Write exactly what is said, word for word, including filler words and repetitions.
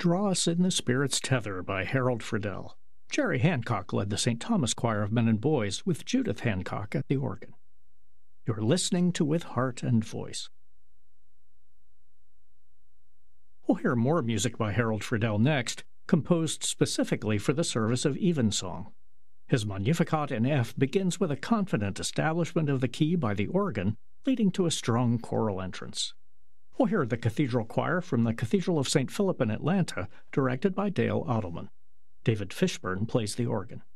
Draw Us in the Spirit's Tether by Harold Friedel. Jerry Hancock led the Saint Thomas Choir of Men and Boys with Judith Hancock at the organ. You're listening to With Heart and Voice. We'll hear more music by Harold Friedel next, composed specifically for the service of Evensong. His Magnificat in F begins with a confident establishment of the key by the organ, leading to a strong choral entrance. We'll hear the Cathedral Choir from the Cathedral of Saint Philip in Atlanta, directed by Dale Ottoman. David Fishburne plays the organ.